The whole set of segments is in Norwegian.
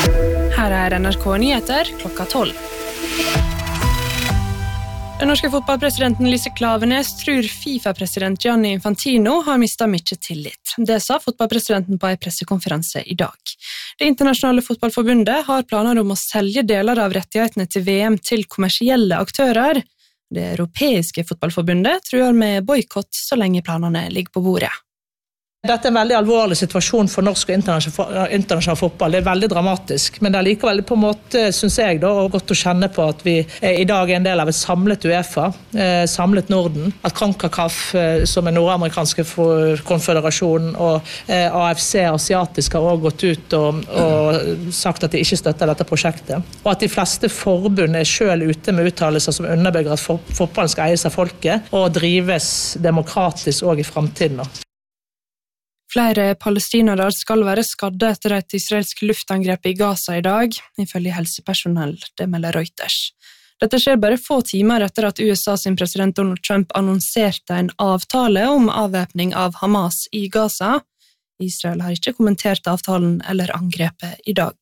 Her NRK Nyheter klokka 12. Den norske fotballpresidenten Lise Klaveness tror FIFA-president Gianni Infantino har mistet mye tillit. Det sa fotballpresidenten på en pressekonferanse i dag. Det internasjonale fotballforbundet har planer om å selge deler av rettighetene til VM til kommersielle aktører. Det europeiske fotballforbundet truer med boykott så lenge planene ligger på bordet. Dette en veldig alvorlig situasjon for norsk og internasjonal fotball. Det veldig dramatisk, men det likevel på en måte, synes jeg, godt å kjenne på at vi i dag en del av et samlet UEFA, samlet Norden, at CONCACAF, som nordamerikanske konføderasjonen, og AFC, asiatisk, har også gått ut og sagt at de ikke støtter dette prosjektet. Og at de fleste forbund selv ute med uttalelser som underbygger at fotballen skal eies av folket, og drives demokratisk også i fremtiden. Flere palestinere skal være skadde etter et israelsk luftangrep i Gaza i dag, ifølge helsepersonell, det melder Reuters. Dette skjer bare få timer etter at USA sin president Donald Trump annonserte en avtale om avvæpning av Hamas i Gaza. Israel har ikke kommentert avtalen eller angrepet i dag.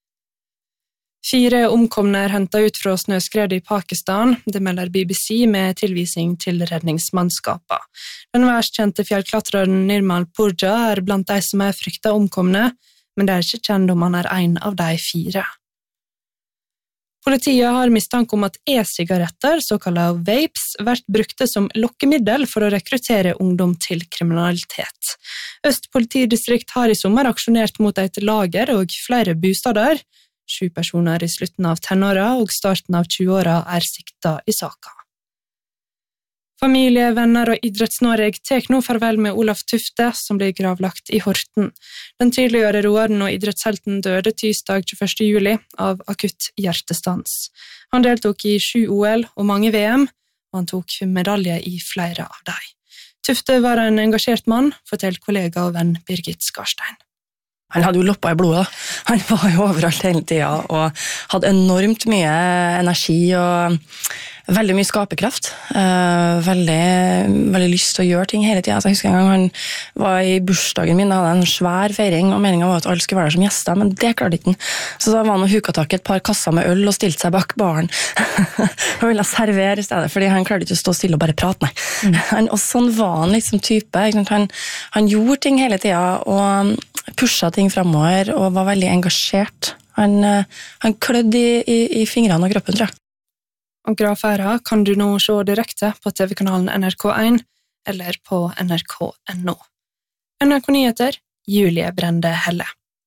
4 omkomne hentet ut fra snøskredet i Pakistan, det melder BBC med tilvisning til redningsmannskapet. Den verst kjente fjellklatreren Nirmal Purja blant de som fryktet omkomne, men det ikke kjent om han en av de 4. Politiet har mistanke om at e-sigaretter, såkalte vapes, vært brukte som lokkemiddel for å rekruttere ungdom til kriminalitet. Øst politidistrikt har i sommer aksjonert mot et lager og flere bostader. 7 personer i slutten av tenåra og starten av 20-åra siktet i saka. Familie, venner og Idretts-Norge tek nå farvel med Olaf Tufte, som blir gravlagt i Horten. Den tidligere roeren og idrettshelten døde tirsdag 21. juli av akutt hjertestans. Han deltok i 7 OL og mange VM, og han tok medalje i flere av dem. Tufte var en engasjert mann, forteller kollega og venn Birgit Skarstein. Han hadde jo loppa i blodet. Han var jo overalt hele tiden, og hadde enormt mye energi og veldig mye skaperkraft. Veldig lyst til å gjøre ting hele tiden. Jeg husker en gang han var i bursdagen min, hadde en svær feiring, og meningen var at alle skulle være der som gjester, men det klarte ikke han. Så da var han og huket tak i et par kasser med øl og stilte seg bak baren. Han ville servere i stedet, fordi han klarte ikke å stå stille og bare prate, nei. Og sånn var han liksom type. Han gjorde ting hele tiden, og pushet ting fremover, og var veldig engasjert. Han klødde i fingrene og kroppen, tror jeg. Og gravferda kan du nå se direkte på TV-kanalen NRK1 eller på nrk.no. NRK Nyheter, Julie Brende Helle.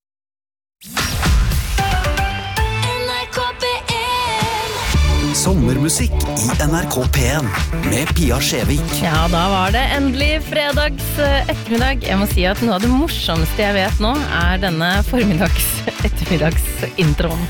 Sommermusikk i NRK P1 med Pia Skjevik. Ja, da var det endelig fredags ettermiddag. Jeg må si at noe av det morsomste jeg vet nå denne formiddags ettermiddagsintroen.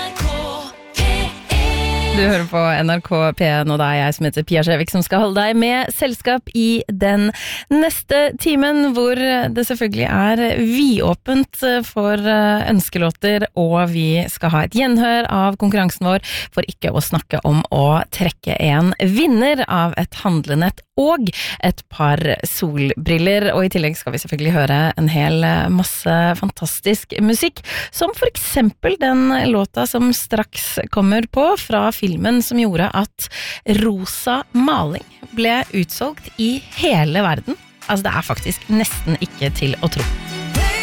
Du hører på NRK P1, og det jeg som heter Pia Skjevik som skal holde deg med selskap i den neste timen, hvor det selvfølgelig vidåpent for ønskelåter, og vi skal ha et gjenhør av konkurransen vår, for ikke å snakke om å trekke en vinner av et handlenett og et par solbriller, og i tillegg skal vi selvfølgelig høre en hel masse fantastisk musikk, som for eksempel den låta som straks kommer på fra filmen som gjorde at rosa maling ble utsolgt i hele verden. Altså det faktisk nesten ikke til å tro.